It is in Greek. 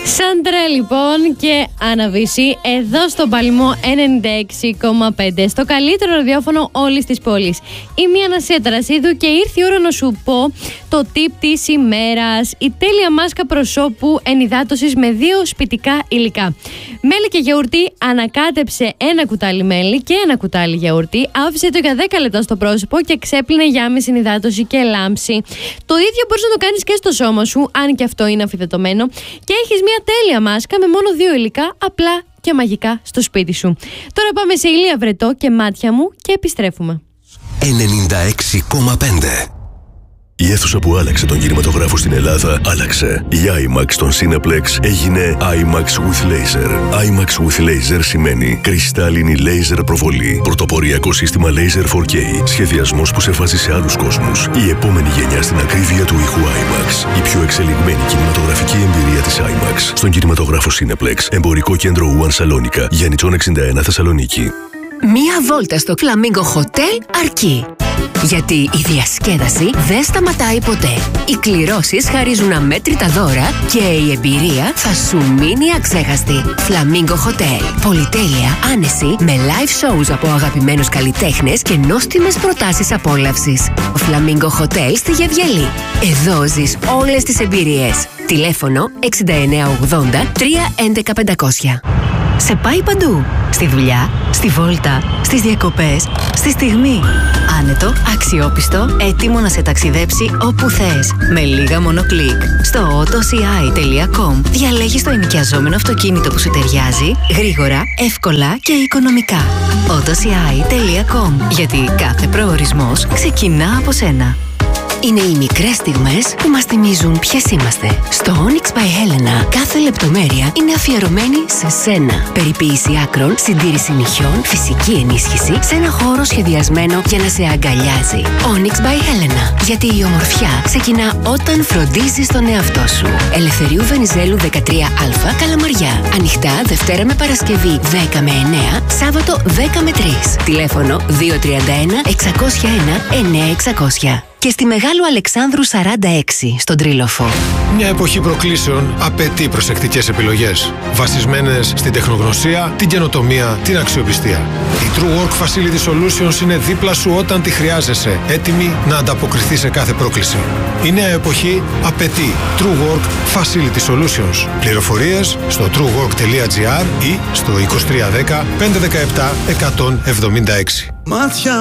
Σάντρα λοιπόν και Αναβίση εδώ στο Παλμό 96,5 στο καλύτερο ραδιόφωνο όλης της πόλης. Είμαι η Ανασία Ταρασίδου και ήρθε η ώρα να σου πω το tip της ημέρας. Η τέλεια μάσκα προσώπου ενυδάτωσης με 2 σπιτικά υλικά. Μέλι και γιαουρτί, ανακάτεψε ένα κουτάλι μέλι και ένα κουτάλι γιαουρτί, άφησε το για 10 λεπτά στο πρόσωπο και ξέπλυνε για άμεση ενυδάτωση και λάμψη. Το ίδιο μπορείς να το κάνεις και στο σώμα σου, αν και αυτό είναι αμφιτετωμένο, και έχεις μια τέλεια μάσκα με μόνο 2 υλικά, απλά και μαγικά στο σπίτι σου. Τώρα πάμε σε Ηλία Βρετό και Μάτια μου και επιστρέφουμε. 96,5. Η αίθουσα που άλλαξε τον κινηματογράφο στην Ελλάδα άλλαξε. Η IMAX στον Cineplex έγινε IMAX with Laser. IMAX with Laser σημαίνει κρυστάλλινη laser προβολή. Πρωτοποριακό σύστημα Laser 4K. Σχεδιασμός που σε βάζει σε άλλους κόσμους. Η επόμενη γενιά στην ακρίβεια του ήχου IMAX. Η πιο εξελιγμένη κινηματογραφική εμπειρία της IMAX. Στον κινηματογράφο Cineplex. Εμπορικό κέντρο One Σαλόνικα. Γιάννητσον 61 Θεσσαλονίκη. Μία βόλτα στο Flamingo Hotel αρκεί. Γιατί η διασκέδαση δεν σταματάει ποτέ. Οι κληρώσεις χαρίζουν αμέτρητα δώρα και η εμπειρία θα σου μείνει αξέχαστη. Flamingo Hotel. Πολυτέλεια, άνεση, με live shows από αγαπημένους καλλιτέχνες και νόστιμες προτάσεις απόλαυσης. Flamingo Hotel στη Γεβγελή. Εδώ ζεις όλες τις εμπειρίες. Τηλέφωνο 6980 311 500. Σε πάει παντού. Στη δουλειά, στη βόλτα, στις διακοπές, στη στιγμή. Άνετο, αξιόπιστο, έτοιμο να σε ταξιδέψει όπου θες. Με λίγα μόνο κλικ. Στο autoci.com διαλέγεις το ενοικιαζόμενο αυτοκίνητο που σου ταιριάζει, γρήγορα, εύκολα και οικονομικά. autoci.com. Γιατί κάθε προορισμός ξεκινά από σένα. Είναι οι μικρές στιγμές που μας θυμίζουν ποιες είμαστε. Στο Onyx by Helena κάθε λεπτομέρεια είναι αφιερωμένη σε σένα. Περιποίηση άκρων, συντήρηση νυχιών, φυσική ενίσχυση σε ένα χώρο σχεδιασμένο για να σε αγκαλιάζει. Onyx by Helena. Γιατί η ομορφιά ξεκινά όταν φροντίζεις τον εαυτό σου. Ελευθερίου Βενιζέλου 13α, Καλαμαριά. Ανοιχτά Δευτέρα με Παρασκευή 10 με 9, Σάββατο 10 με 3. Τηλέφωνο 231 601 9600. Και στη Μεγάλου Αλεξάνδρου 46, στον Τρίλοφο. Μια εποχή προκλήσεων απαιτεί προσεκτικές επιλογές, βασισμένες στην τεχνογνωσία, την καινοτομία, την αξιοπιστία. Η True Work Facility Solutions είναι δίπλα σου όταν τη χρειάζεσαι, έτοιμη να ανταποκριθεί σε κάθε πρόκληση. Η νέα εποχή απαιτεί True Work Facility Solutions. Πληροφορίες στο truework.gr ή στο 2310 517 176.